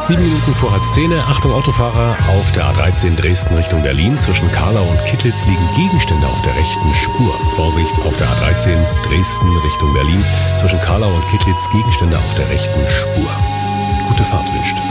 7 Minuten vor halb 10. Achtung Autofahrer, auf der A13 Dresden Richtung Berlin. Zwischen Karlau und Kittlitz liegen Gegenstände auf der rechten Spur. Vorsicht, auf der A13 Dresden Richtung Berlin. Zwischen Karlau und Kittlitz Gegenstände auf der rechten Spur. Gute Fahrt wünscht